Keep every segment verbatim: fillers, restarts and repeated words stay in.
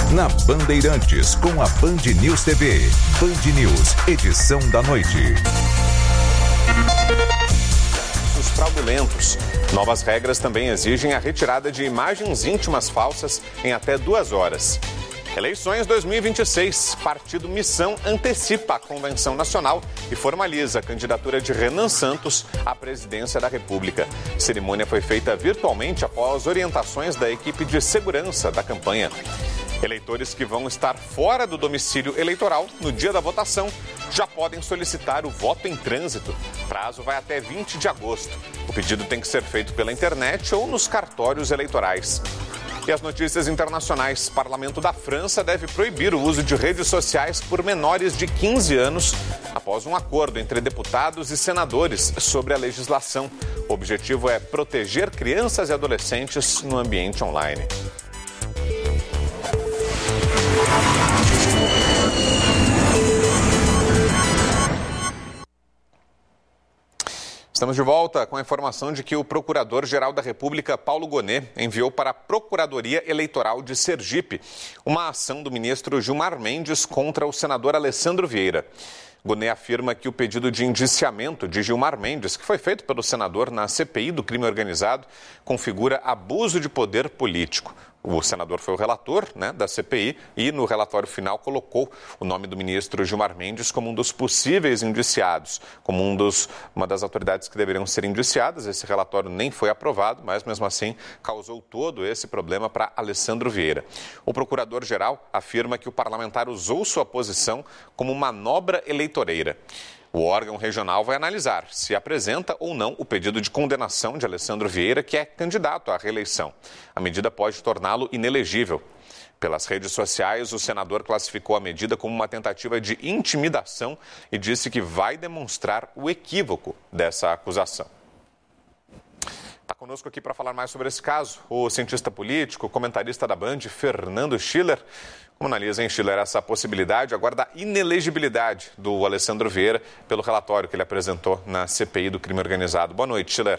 na Bandeirantes, com a Band News T V. Band News, edição da noite. Os fraudulentos. Novas regras também exigem a retirada de imagens íntimas falsas em até duas horas. Eleições dois mil e vinte e seis. Partido Missão antecipa a convenção nacional e formaliza a candidatura de Renan Santos à presidência da República. A cerimônia foi feita virtualmente após orientações da equipe de segurança da campanha. Eleitores que vão estar fora do domicílio eleitoral no dia da votação já podem solicitar o voto em trânsito. O prazo vai até vinte de agosto. O pedido tem que ser feito pela internet ou nos cartórios eleitorais. E as notícias internacionais. Parlamento da França deve proibir o uso de redes sociais por menores de quinze anos após um acordo entre deputados e senadores sobre a legislação. O objetivo é proteger crianças e adolescentes no ambiente online. Estamos de volta com a informação de que o Procurador-Geral da República, Paulo Gonet, enviou para a Procuradoria Eleitoral de Sergipe uma ação do ministro Gilmar Mendes contra o senador Alessandro Vieira. Gonet afirma que o pedido de indiciamento de Gilmar Mendes, que foi feito pelo senador na C P I do crime organizado, configura abuso de poder político. O senador foi o relator, né, da C P I e no relatório final colocou o nome do ministro Gilmar Mendes como um dos possíveis indiciados, como um dos, uma das autoridades que deveriam ser indiciadas. Esse relatório nem foi aprovado, mas mesmo assim causou todo esse problema para Alessandro Vieira. O procurador-geral afirma que o parlamentar usou sua posição como manobra eleitoreira. O órgão regional vai analisar se apresenta ou não o pedido de condenação de Alessandro Vieira, que é candidato à reeleição. A medida pode torná-lo inelegível. Pelas redes sociais, o senador classificou a medida como uma tentativa de intimidação e disse que vai demonstrar o equívoco dessa acusação. Está conosco aqui para falar mais sobre esse caso o cientista político, comentarista da Band, Fernando Schiller. Como analisa, hein, Schiller, essa possibilidade agora da inelegibilidade do Alessandro Vieira pelo relatório que ele apresentou na C P I do crime organizado? Boa noite, Schiller.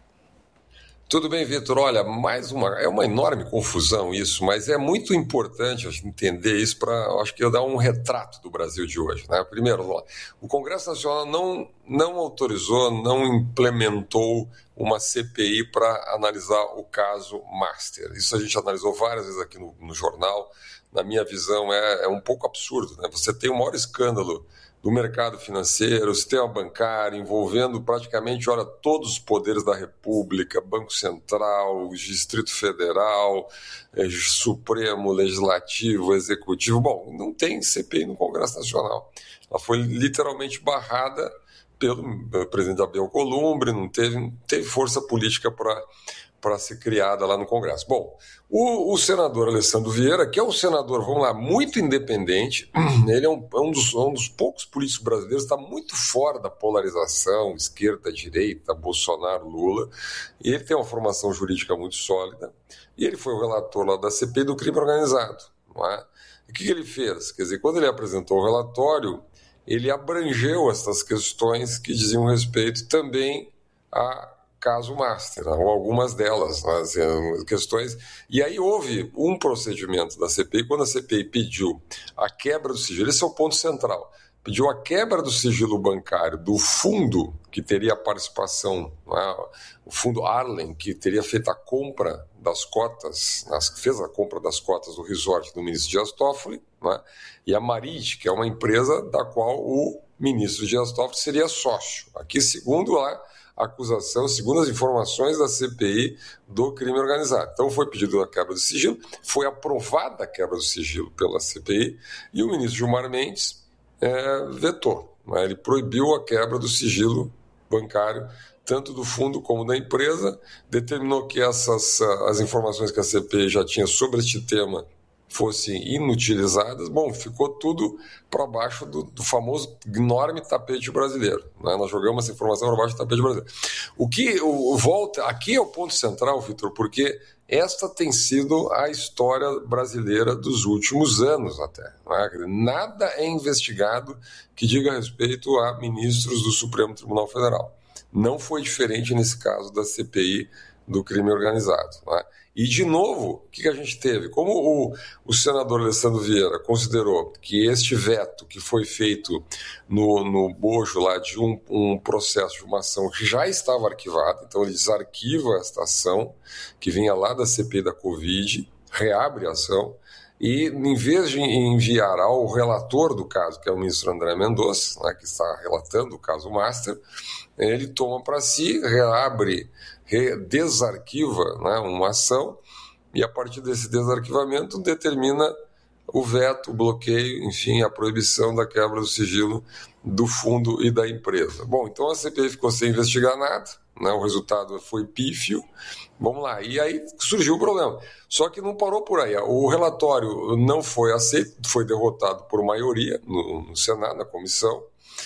Tudo bem, Vitor. Olha, mais uma, é uma enorme confusão isso, mas é muito importante a gente entender isso para, acho que eu dar um retrato do Brasil de hoje, né? Primeiro, o Congresso Nacional não, não autorizou, não implementou uma C P I para analisar o caso Master. Isso a gente analisou várias vezes aqui no, no jornal. Na minha visão, é, é um pouco absurdo, né? Você tem o maior escândalo do mercado financeiro, sistema bancário, envolvendo praticamente, olha, todos os poderes da República, Banco Central, Distrito Federal, eh, Supremo, Legislativo, Executivo. Bom, não tem C P I no Congresso Nacional. Ela foi literalmente barrada pelo presidente Abel Columbre, não teve, não teve força política para para ser criada lá no Congresso. Bom, o, o senador Alessandro Vieira, que é um senador, vamos lá, muito independente, ele é um, é um, dos, um dos poucos políticos brasileiros que está muito fora da polarização, esquerda, direita, Bolsonaro, Lula, e ele tem uma formação jurídica muito sólida, e ele foi o relator lá da C P I do crime organizado, não é? E o que, que ele fez? Quer dizer, quando ele apresentou o relatório, ele abrangeu essas questões que diziam respeito também a caso Master, ou algumas delas, as questões. E aí houve um procedimento da C P I, quando a C P I pediu a quebra do sigilo, esse é o ponto central, pediu a quebra do sigilo bancário do fundo que teria a participação, né, o fundo Arlen, que teria feito a compra das cotas, que fez a compra das cotas do resort do ministro Dias Toffoli, né, e a Marit, que é uma empresa da qual o ministro Dias Toffoli seria sócio. Aqui, segundo a acusação, segundo as informações da C P I do crime organizado. Então foi pedido a quebra do sigilo, foi aprovada a quebra do sigilo pela C P I e o ministro Gilmar Mendes é, vetou. Né? Ele proibiu a quebra do sigilo bancário, tanto do fundo como da empresa, determinou que essas as informações que a C P I já tinha sobre este tema fossem inutilizadas. Bom, ficou tudo para baixo do, do famoso enorme tapete brasileiro, né? Nós jogamos essa informação para baixo do tapete brasileiro. O que o, volta, aqui é o ponto central, Vitor, porque esta tem sido a história brasileira dos últimos anos até, né? Nada é investigado que diga respeito a ministros do Supremo Tribunal Federal. Não foi diferente nesse caso da C P I do crime organizado. Né? E, de novo, o que a gente teve? Como o, o senador Alessandro Vieira considerou que este veto que foi feito no, no bojo lá de um, um processo de uma ação que já estava arquivada, então ele desarquiva esta ação que vinha lá da C P I da Covid, reabre a ação, e em vez de enviar ao relator do caso, que é o ministro André Mendonça, né, que está relatando o caso Master, ele toma para si, reabre, desarquiva, né, uma ação, e a partir desse desarquivamento determina o veto, o bloqueio, enfim, a proibição da quebra do sigilo do fundo e da empresa. Bom, então a C P I ficou sem investigar nada, né, o resultado foi pífio, vamos lá, e aí surgiu o problema. Só que não parou por aí, o relatório não foi aceito, foi derrotado por maioria no, no Senado, na comissão.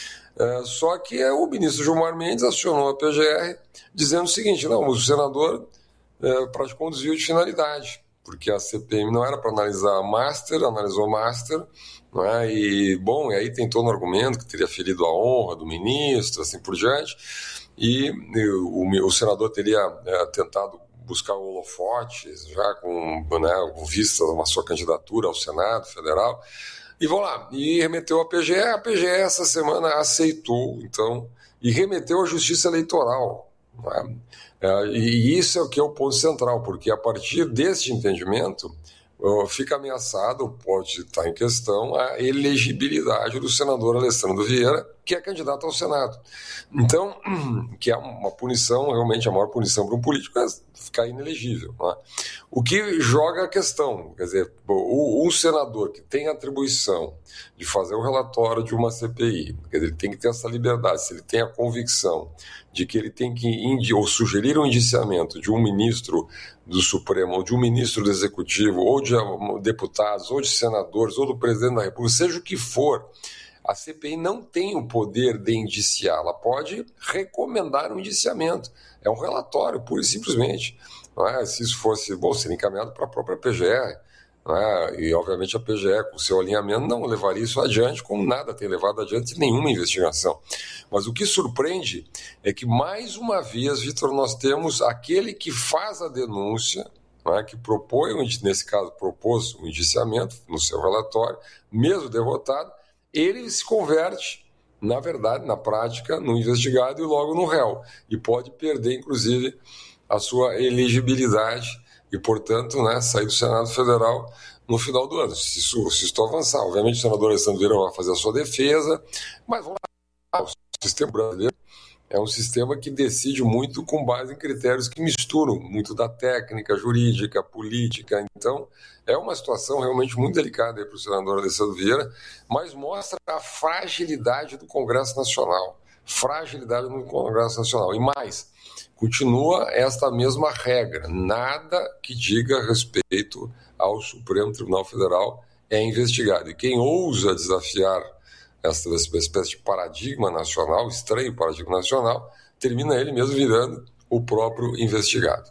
É, só que é, o ministro Gilmar Mendes acionou a P G R dizendo o seguinte: não, o senador é, praticou um desvio de finalidade, porque a C P M não era para analisar a Master, analisou Master, não é? E, bom, e aí tem todo um argumento que teria ferido a honra do ministro, assim por diante, e, e o, o senador teria é, tentado buscar holofotes já com, né, com vista a uma sua candidatura ao Senado Federal. E vamos lá, e remeteu à P G E, a P G E essa semana aceitou, então, e remeteu à Justiça Eleitoral. Né? É, e isso é o que é o ponto central, porque a partir deste entendimento uh, fica ameaçado, pode estar em questão, a elegibilidade do senador Alessandro Vieira, que é candidato ao Senado. Então, que é uma punição, realmente a maior punição para um político é ficar inelegível. Né? O que joga a questão, quer dizer, o, um senador que tem a atribuição de fazer o relatório de uma C P I, quer dizer, ele tem que ter essa liberdade, se ele tem a convicção de que ele tem que indi- ou sugerir um indiciamento de um ministro do Supremo, ou de um ministro do Executivo, ou de deputados, ou de senadores, ou do presidente da República, seja o que for, a C P I não tem o poder de indiciar, ela pode recomendar um indiciamento. É um relatório, pura e simplesmente. Não é? Se isso fosse, bom, seria encaminhado para a própria P G R. Não é? E, obviamente, a P G R, com seu alinhamento, não levaria isso adiante, como nada tem levado adiante nenhuma investigação. Mas o que surpreende é que, mais uma vez, Vitor, nós temos aquele que faz a denúncia, não é? Que propõe, nesse caso, propôs um indiciamento no seu relatório, mesmo derrotado, ele se converte, na verdade, na prática, no investigado e logo no réu. E pode perder, inclusive, a sua elegibilidade e, portanto, né, sair do Senado Federal no final do ano, se isso, se isso avançar. Obviamente, o senador Alessandro Vieira vai fazer a sua defesa, mas vamos lá, o sistema brasileiro é um sistema que decide muito com base em critérios que misturam muito da técnica, jurídica, política. Então, é uma situação realmente muito delicada para o senador Alessandro Vieira, mas mostra a fragilidade do Congresso Nacional. Fragilidade do Congresso Nacional. E mais, continua esta mesma regra. Nada que diga respeito ao Supremo Tribunal Federal é investigado. E quem ousa desafiar essa espécie de paradigma nacional, estranho paradigma nacional, termina ele mesmo virando o próprio investigado.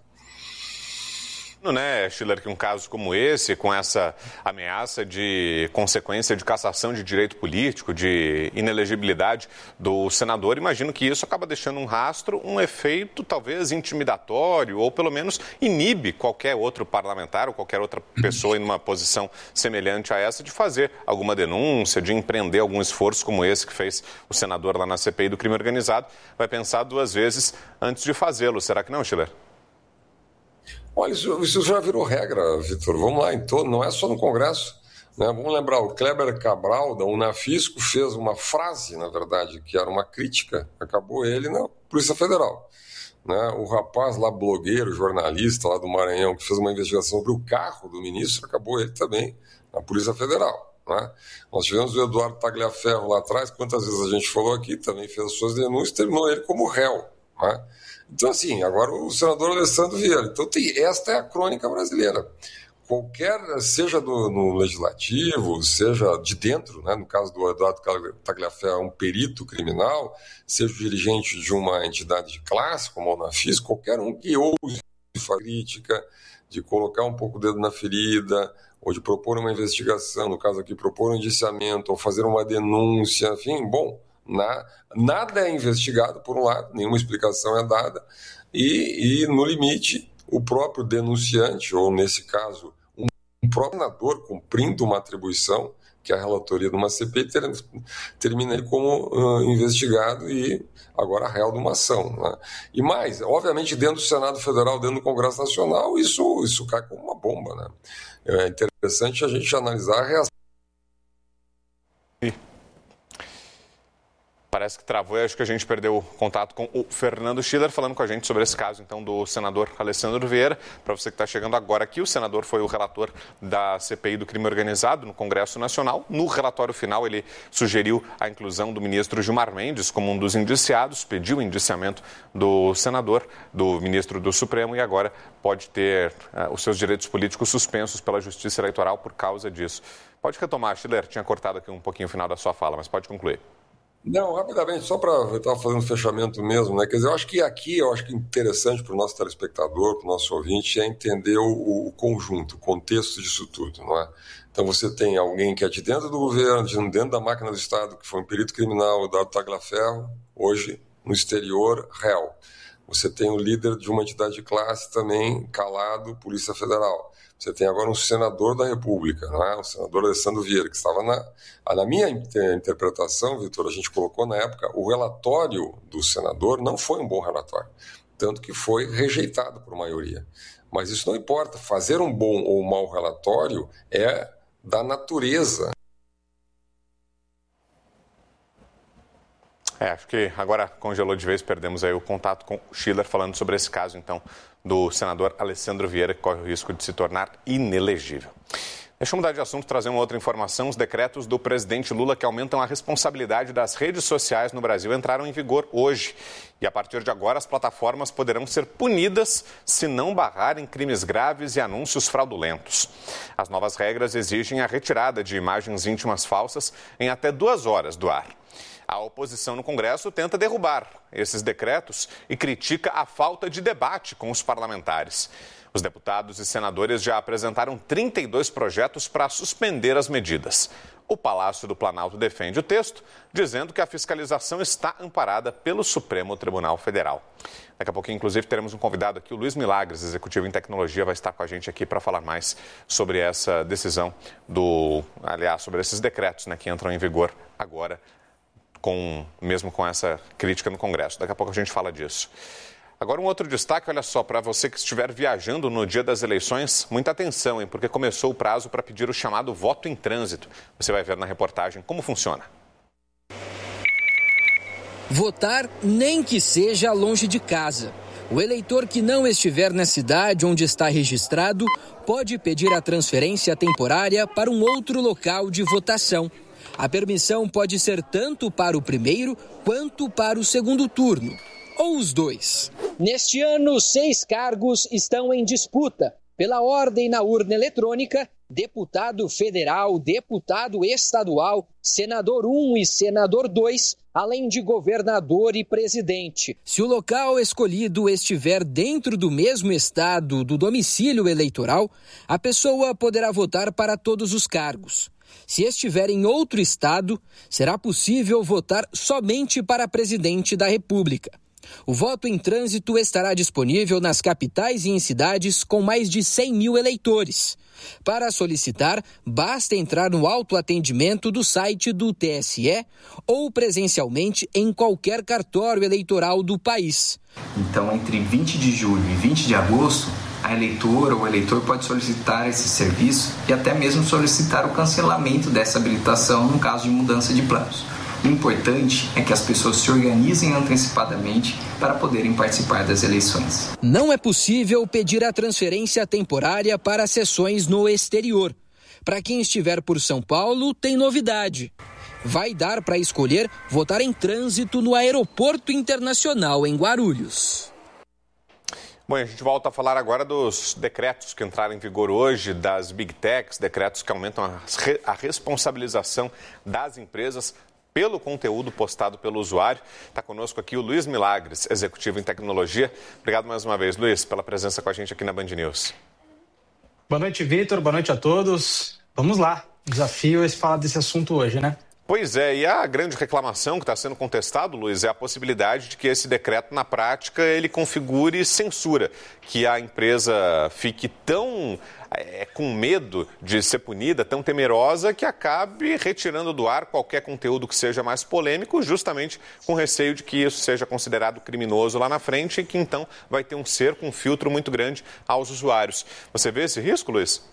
Né, Schiller, que um caso como esse, com essa ameaça de consequência de cassação de direito político, de inelegibilidade do senador, imagino que isso acaba deixando um rastro, um efeito talvez intimidatório, ou pelo menos inibe qualquer outro parlamentar ou qualquer outra pessoa em uma posição semelhante a essa de fazer alguma denúncia, de empreender algum esforço como esse que fez o senador lá na C P I do crime organizado. Vai pensar duas vezes antes de fazê-lo. Será que não, Schiller? Olha, isso, isso já virou regra, Vitor. Vamos lá, então, não é só no Congresso. Né? Vamos lembrar, o Kleber Cabral, da Unafisco, fez uma frase, na verdade, que era uma crítica, acabou ele na Polícia Federal. Né? O rapaz lá, blogueiro, jornalista lá do Maranhão, que fez uma investigação sobre o carro do ministro, acabou ele também na Polícia Federal. Né? Nós tivemos o Eduardo Tagliaferro lá atrás, quantas vezes a gente falou aqui, também fez as suas denúncias, terminou ele como réu. Né? Então, assim, agora o senador Alessandro Vieira. Então, tem, esta é a crônica brasileira. Qualquer, seja do, no legislativo, seja de dentro, né, no caso do Eduardo Tagliaferro, um perito criminal, seja o dirigente de uma entidade de classe, como a Unafisco, qualquer um que ouse fazer crítica, de colocar um pouco o dedo na ferida, ou de propor uma investigação, no caso aqui, propor um indiciamento, ou fazer uma denúncia, enfim, bom, Na, nada é investigado, por um lado, nenhuma explicação é dada, e, e no limite, o próprio denunciante, ou nesse caso, um, um próprio senador cumprindo uma atribuição, que é a relatoria de uma C P I, ter, termina aí como uh, investigado e agora réu de uma ação. Né? E mais, obviamente, dentro do Senado Federal, dentro do Congresso Nacional, isso, isso cai como uma bomba. Né? É interessante a gente analisar a reação. Parece que travou e acho que a gente perdeu o contato com o Fernando Schiller, falando com a gente sobre esse caso, então, do senador Alessandro Vieira. Para você que está chegando agora aqui, o senador foi o relator da C P I do crime organizado no Congresso Nacional. No relatório final, ele sugeriu a inclusão do ministro Gilmar Mendes como um dos indiciados, pediu o indiciamento do senador, do ministro do Supremo, e agora pode ter uh, os seus direitos políticos suspensos pela Justiça Eleitoral por causa disso. Pode retomar, Schiller, tinha cortado aqui um pouquinho o final da sua fala, mas pode concluir. Não, rapidamente, só para eu estava fazendo fechamento mesmo, né? Quer dizer, eu acho que aqui, eu acho que interessante para o nosso telespectador, para o nosso ouvinte, é entender o, o conjunto, o contexto disso tudo, não é? Então você tem alguém que é de dentro do governo, de dentro da máquina do Estado, que foi um perito criminal, o Dado Tagliaferro, hoje no exterior, réu. Você tem o líder de uma entidade de classe também, calado, Polícia Federal. Você tem agora um senador da República, não é? O senador Alessandro Vieira, que estava na... Na minha interpretação, Vitor, a gente colocou na época, o relatório do senador não foi um bom relatório, tanto que foi rejeitado por maioria. Mas isso não importa, fazer um bom ou um mau relatório é da natureza. É, acho que agora congelou de vez, perdemos aí o contato com o Schiller, falando sobre esse caso, então, do senador Alessandro Vieira, que corre o risco de se tornar inelegível. Deixa eu mudar de assunto, trazer uma outra informação. Os decretos do presidente Lula que aumentam a responsabilidade das redes sociais no Brasil entraram em vigor hoje. E a partir de agora, as plataformas poderão ser punidas se não barrarem crimes graves e anúncios fraudulentos. As novas regras exigem a retirada de imagens íntimas falsas em até duas horas do ar. A oposição no Congresso tenta derrubar esses decretos e critica a falta de debate com os parlamentares. Os deputados e senadores já apresentaram trinta e dois projetos para suspender as medidas. O Palácio do Planalto defende o texto, dizendo que a fiscalização está amparada pelo Supremo Tribunal Federal. Daqui a pouquinho, inclusive, teremos um convidado aqui, o Luiz Milagres, executivo em tecnologia, vai estar com a gente aqui para falar mais sobre essa decisão, do, aliás, sobre esses decretos, né, que entram em vigor agora, com, mesmo com essa crítica no Congresso. Daqui a pouco a gente fala disso. Agora, um outro destaque, olha só, para você que estiver viajando no dia das eleições, muita atenção, hein, porque começou o prazo para pedir o chamado voto em trânsito. Você vai ver na reportagem como funciona. Votar nem que seja longe de casa. O eleitor que não estiver na cidade onde está registrado pode pedir a transferência temporária para um outro local de votação. A permissão pode ser tanto para o primeiro quanto para o segundo turno. Ou os dois. Neste ano, seis cargos estão em disputa. Pela ordem na urna eletrônica, deputado federal, deputado estadual, senador um e senador dois, além de governador e presidente. Se o local escolhido estiver dentro do mesmo estado do domicílio eleitoral, a pessoa poderá votar para todos os cargos. Se estiver em outro estado, será possível votar somente para presidente da República. O voto em trânsito estará disponível nas capitais e em cidades com mais de cem mil eleitores. Para solicitar, basta entrar no autoatendimento do site do T S E ou presencialmente em qualquer cartório eleitoral do país. Então, entre vinte de julho e vinte de agosto, a eleitora ou o eleitor pode solicitar esse serviço e até mesmo solicitar o cancelamento dessa habilitação no caso de mudança de planos. O importante é que as pessoas se organizem antecipadamente para poderem participar das eleições. Não é possível pedir a transferência temporária para sessões no exterior. Para quem estiver por São Paulo, tem novidade. Vai dar para escolher votar em trânsito no Aeroporto Internacional em Guarulhos. Bom, a gente volta a falar agora dos decretos que entraram em vigor hoje, das Big Techs, decretos que aumentam a, re- a responsabilização das empresas pelo conteúdo postado pelo usuário. Está conosco aqui o Luiz Milagres, executivo em tecnologia. Obrigado mais uma vez, Luiz, pela presença com a gente aqui na Band News. Boa noite, Vitor. Boa noite a todos. Vamos lá. O desafio é falar desse assunto hoje, né? Pois é, e a grande reclamação que está sendo contestado, Luiz, é a possibilidade de que esse decreto, na prática, ele configure censura, que a empresa fique tão é, com medo de ser punida, tão temerosa, que acabe retirando do ar qualquer conteúdo que seja mais polêmico, justamente com receio de que isso seja considerado criminoso lá na frente e que então vai ter um cerco, um filtro muito grande aos usuários. Você vê esse risco, Luiz?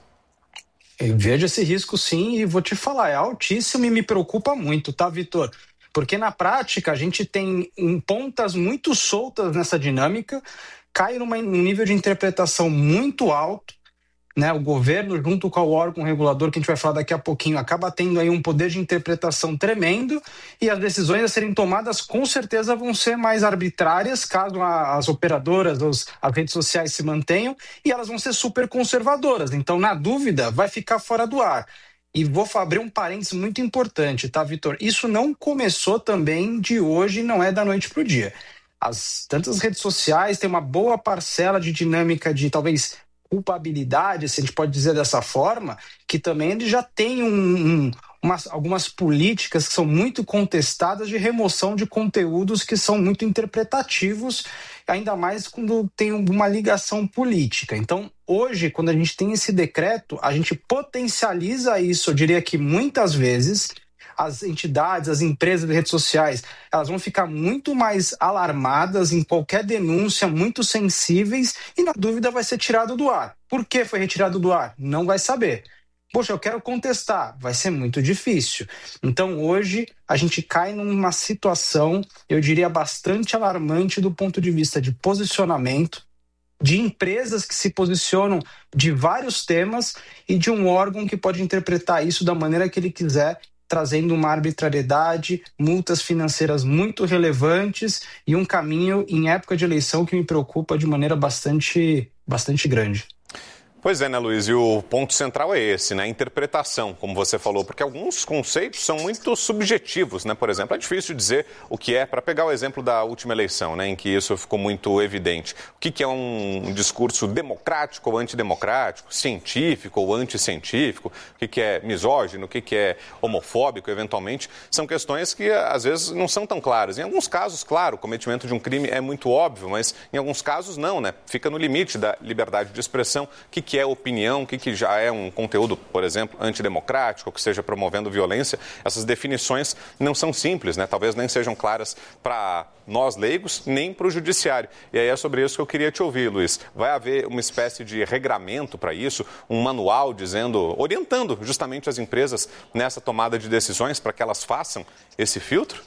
Eu vejo esse risco sim e vou te falar, é altíssimo e me preocupa muito, tá, Vitor? Porque na prática a gente tem em pontas muito soltas nessa dinâmica, cai numa, num nível de interpretação muito alto, né? O governo, junto com o órgão regulador, que a gente vai falar daqui a pouquinho, acaba tendo aí um poder de interpretação tremendo e as decisões a serem tomadas com certeza vão ser mais arbitrárias, caso as operadoras, os, as redes sociais se mantenham, e elas vão ser super conservadoras. Então, na dúvida, vai ficar fora do ar. E vou abrir um parênteses muito importante, tá, Vitor? Isso não começou também de hoje, não é da noite para o dia. As, tantas redes sociais têm uma boa parcela de dinâmica de talvez culpabilidade, se a gente pode dizer dessa forma, que também ele já tem um, um, umas, algumas políticas que são muito contestadas de remoção de conteúdos que são muito interpretativos, ainda mais quando tem uma ligação política. Então, hoje, quando a gente tem esse decreto, a gente potencializa isso, eu diria que muitas vezes as entidades, as empresas de redes sociais, elas vão ficar muito mais alarmadas em qualquer denúncia, muito sensíveis, e na dúvida vai ser tirado do ar. Por que foi retirado do ar? Não vai saber. Poxa, eu quero contestar. Vai ser muito difícil. Então, hoje, a gente cai numa situação, eu diria, bastante alarmante do ponto de vista de posicionamento, de empresas que se posicionam de vários temas e de um órgão que pode interpretar isso da maneira que ele quiser, trazendo uma arbitrariedade, multas financeiras muito relevantes e um caminho em época de eleição que me preocupa de maneira bastante, bastante grande. Pois é, né, Luiz? E o ponto central é esse, né? A interpretação, como você falou, porque alguns conceitos são muito subjetivos, né? Por exemplo, é difícil dizer o que é, para pegar o exemplo da última eleição, né, em que isso ficou muito evidente. O que, que é um discurso democrático ou antidemocrático, científico ou anticientífico, o que, que é misógino, o que, que é homofóbico, eventualmente, são questões que às vezes não são tão claras. Em alguns casos, claro, o cometimento de um crime é muito óbvio, mas em alguns casos não, né? Fica no limite da liberdade de expressão. O que, que é opinião, o que, que já é um conteúdo, por exemplo, antidemocrático, ou que seja promovendo violência. Essas definições não são simples, né? Talvez nem sejam claras para nós leigos, nem para o judiciário. E aí é sobre isso que eu queria te ouvir, Luiz. Vai haver uma espécie de regramento para isso, um manual dizendo, orientando justamente as empresas nessa tomada de decisões para que elas façam esse filtro?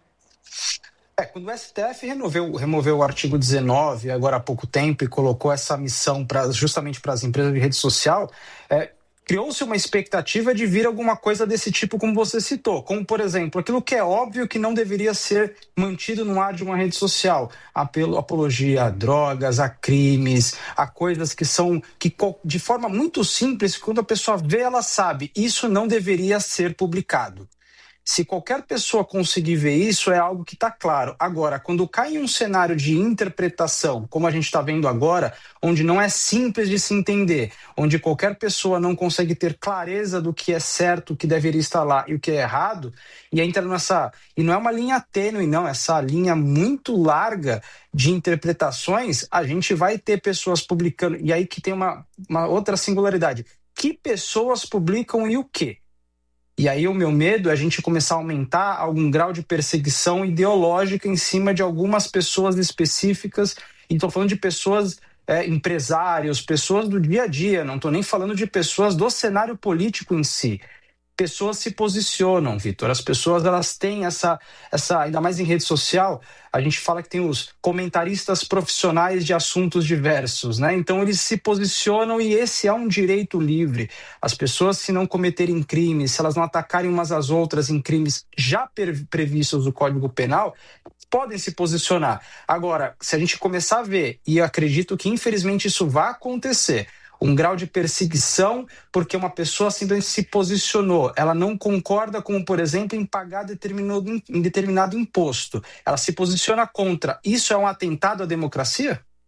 É, quando o S T F removeu, removeu o artigo dezenove, agora há pouco tempo, e colocou essa missão pra, justamente para as empresas de rede social, é, criou-se uma expectativa de vir alguma coisa desse tipo, como você citou. Como, por exemplo, aquilo que é óbvio que não deveria ser mantido no ar de uma rede social. Apelo, apologia a drogas, a crimes, a coisas que são, que de forma muito simples, quando a pessoa vê, ela sabe, isso não deveria ser publicado. Se qualquer pessoa conseguir ver isso, é algo que está claro. Agora, quando cai em um cenário de interpretação, como a gente está vendo agora, onde não é simples de se entender, onde qualquer pessoa não consegue ter clareza do que é certo, o que deveria estar lá e o que é errado, e entra nessa... E não é uma linha tênue, não, essa linha muito larga de interpretações, a gente vai ter pessoas publicando... E aí que tem uma, uma outra singularidade. Que pessoas publicam e o quê? E aí o meu medo é a gente começar a aumentar algum grau de perseguição ideológica em cima de algumas pessoas específicas. E estou falando de pessoas, é, empresários, pessoas do dia a dia, não estou nem falando de pessoas do cenário político em si. Pessoas se posicionam, Vitor. As pessoas, elas têm essa, essa, ainda mais em rede social, a gente fala que tem os comentaristas profissionais de assuntos diversos, né? Então eles se posicionam e esse é um direito livre. As pessoas, se não cometerem crimes, se elas não atacarem umas às outras em crimes já previstos no Código Penal, podem se posicionar. Agora, se a gente começar a ver, e eu acredito que infelizmente isso vai acontecer, um grau de perseguição porque uma pessoa simplesmente se posicionou. Ela não concorda com, por exemplo, em pagar determinado, em determinado imposto. Ela se posiciona contra. Isso é um atentado à democracia?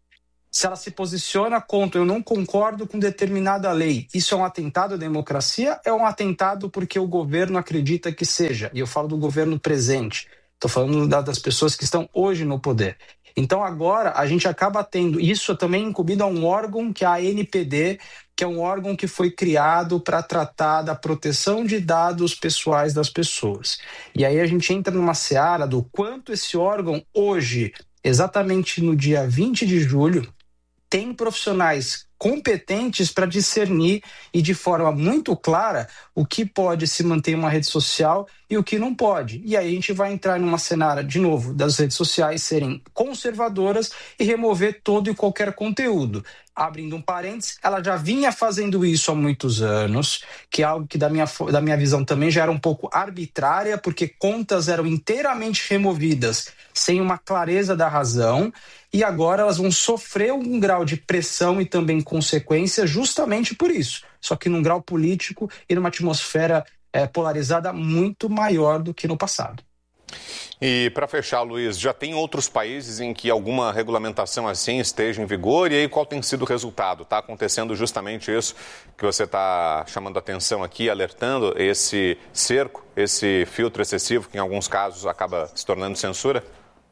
Se ela se posiciona contra, eu não concordo com determinada lei, isso é um atentado à democracia? É um atentado porque o governo acredita que seja? E eu falo do governo presente, estou falando das pessoas que estão hoje no poder. Então agora a gente acaba tendo isso também incumbido a um órgão que é a A N P D, que é um órgão que foi criado para tratar da proteção de dados pessoais das pessoas. E aí a gente entra numa seara do quanto esse órgão hoje, exatamente no dia vinte de julho, tem profissionais competentes para discernir e de forma muito clara o que pode se manter em uma rede social e o que não pode. E aí a gente vai entrar numa cenária, de novo, das redes sociais serem conservadoras e remover todo e qualquer conteúdo. Abrindo um parênteses, ela já vinha fazendo isso há muitos anos, que é algo que da minha, da minha visão também já era um pouco arbitrária, porque contas eram inteiramente removidas sem uma clareza da razão, e agora elas vão sofrer um grau de pressão e também consequência justamente por isso, só que num grau político e numa atmosfera é, polarizada muito maior do que no passado. E para fechar, Luiz, já tem outros países em que alguma regulamentação assim esteja em vigor? E aí qual tem sido o resultado? Está acontecendo justamente isso que você está chamando a atenção aqui, alertando esse cerco, esse filtro excessivo que em alguns casos acaba se tornando censura?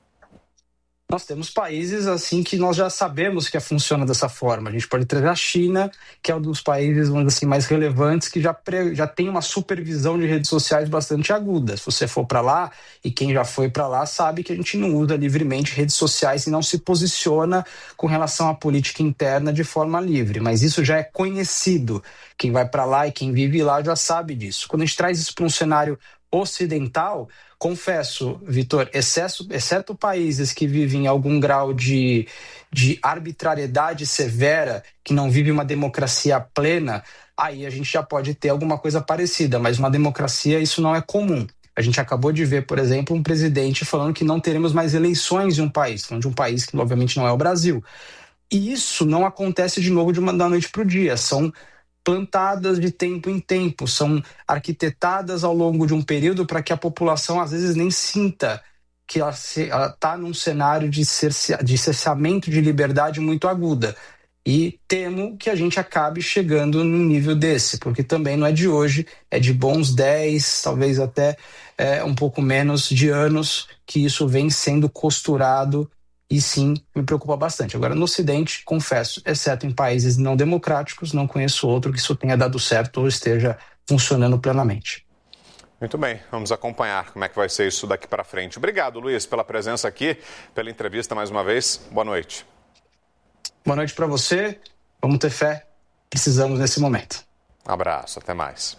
Nós temos países assim que nós já sabemos que funciona dessa forma. A gente pode trazer a China, que é um dos países, vamos dizer assim, mais relevantes, que já, pre... já tem uma supervisão de redes sociais bastante aguda. Se você for para lá, e quem já foi para lá sabe que a gente não usa livremente redes sociais e não se posiciona com relação à política interna de forma livre. Mas isso já é conhecido. Quem vai para lá e quem vive lá já sabe disso. Quando a gente traz isso para um cenário ocidental, confesso, Vitor, excesso, exceto países que vivem algum grau de, de arbitrariedade severa, que não vive uma democracia plena, aí a gente já pode ter alguma coisa parecida, mas uma democracia isso não é comum. A gente acabou de ver, por exemplo, um presidente falando que não teremos mais eleições em um país, falando de um país que obviamente não é o Brasil. E isso não acontece de novo de uma da noite para o dia, são plantadas de tempo em tempo, são arquitetadas ao longo de um período para que a população às vezes nem sinta que ela está num cenário de, cerce, de cerceamento de liberdade muito aguda. E temo que a gente acabe chegando num nível desse, porque também não é de hoje, é de bons dez, talvez até é, um pouco menos de anos que isso vem sendo costurado. E sim, me preocupa bastante. Agora, no Ocidente, confesso, exceto em países não democráticos, não conheço outro que isso tenha dado certo ou esteja funcionando plenamente. Muito bem, vamos acompanhar como é que vai ser isso daqui para frente. Obrigado, Luiz, pela presença aqui, pela entrevista mais uma vez. Boa noite. Boa noite para você. Vamos ter fé. Precisamos nesse momento. Um abraço, até mais.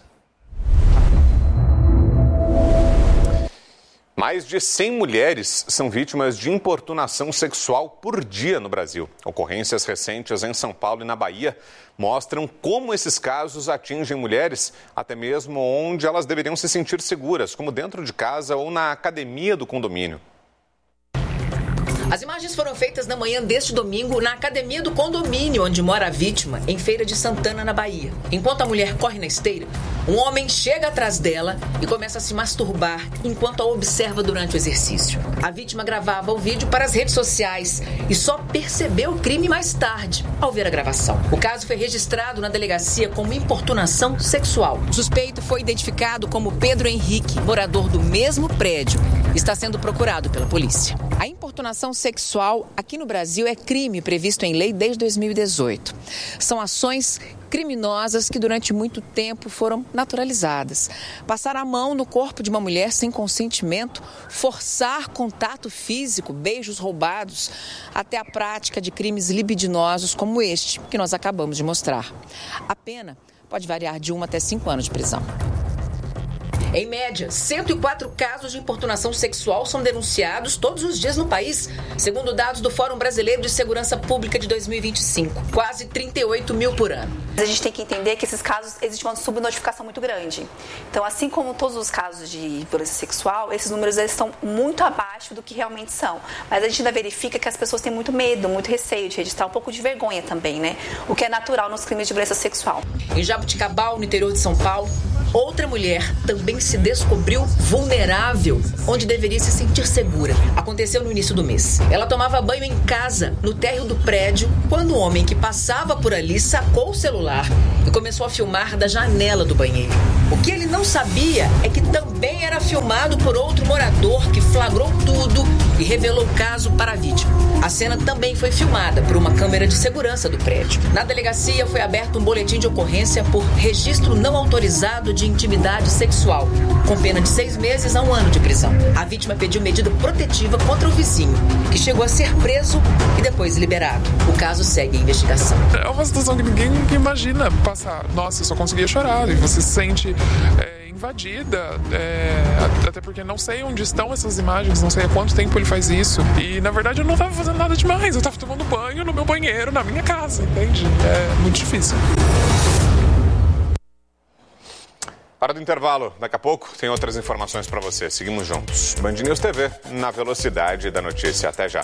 Mais de cem mulheres são vítimas de importunação sexual por dia no Brasil. Ocorrências recentes em São Paulo e na Bahia mostram como esses casos atingem mulheres, até mesmo onde elas deveriam se sentir seguras, como dentro de casa ou na academia do condomínio. As imagens foram feitas na manhã deste domingo na academia do condomínio onde mora a vítima, em Feira de Santana, na Bahia. Enquanto a mulher corre na esteira, um homem chega atrás dela e começa a se masturbar enquanto a observa durante o exercício. A vítima gravava o vídeo para as redes sociais e só percebeu o crime mais tarde, ao ver a gravação. O caso foi registrado na delegacia como importunação sexual. O suspeito foi identificado como Pedro Henrique, morador do mesmo prédio. Está sendo procurado pela polícia. A importunação sexual aqui no Brasil é crime previsto em lei desde dois mil e dezoito. São ações criminosas que durante muito tempo foram naturalizadas. Passar a mão no corpo de uma mulher sem consentimento, forçar contato físico, beijos roubados, até a prática de crimes libidinosos como este que nós acabamos de mostrar. A pena pode variar de um até cinco anos de prisão. Em média, cento e quatro casos de importunação sexual são denunciados todos os dias no país, segundo dados do Fórum Brasileiro de Segurança Pública de dois mil e vinte e cinco. Quase trinta e oito mil por ano. A gente tem que entender que esses casos existe uma subnotificação muito grande. Então, assim como todos os casos de violência sexual, esses números eles estão muito abaixo do que realmente são. Mas a gente ainda verifica que as pessoas têm muito medo, muito receio de registrar, um pouco de vergonha também, né? O que é natural nos crimes de violência sexual. Em Jabuticabal, no interior de São Paulo, outra mulher também se descobriu vulnerável, onde deveria se sentir segura. Aconteceu no início do mês. Ela tomava banho em casa, no térreo do prédio, quando um homem que passava por ali sacou o celular e começou a filmar da janela do banheiro. O que ele não sabia é que também era filmado por outro morador que flagrou tudo e revelou o caso para a vítima. A cena também foi filmada por uma câmera de segurança do prédio. Na delegacia foi aberto um boletim de ocorrência por registro não autorizado de intimidade sexual, com pena de seis meses a um ano de prisão. A vítima pediu medida protetiva contra o vizinho, que chegou a ser preso e depois liberado. O caso segue em investigação. É uma situação que ninguém imagina passar. Nossa, eu só conseguia chorar. E você se sente é, invadida, é, até porque não sei onde estão essas imagens, não sei há quanto tempo ele faz isso. E, na verdade, eu não estava fazendo nada demais. Eu estava tomando banho no meu banheiro, na minha casa, entende? É muito difícil. Hora do intervalo. Daqui a pouco tem outras informações para você. Seguimos juntos. Band News T V, na velocidade da notícia. Até já.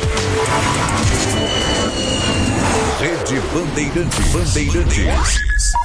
Rede Bandeirantes. Bandeirantes.